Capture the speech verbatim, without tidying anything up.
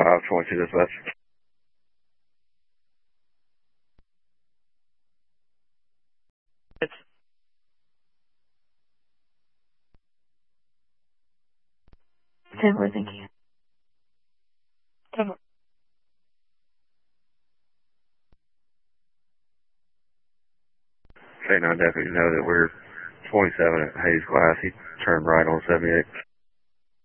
five twenty-two dispatch. ten four, thank you. ten four. Okay, now deputies know that we're twenty-seven at Hayes Glass. He turned right on seventy-eight.